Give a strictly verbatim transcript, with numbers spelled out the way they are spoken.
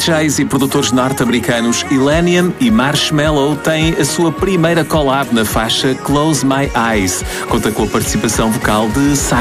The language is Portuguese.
Js e produtores norte-americanos Illenium e Marshmello têm a sua primeira collab na faixa Close My Eyes. Conta com a participação vocal de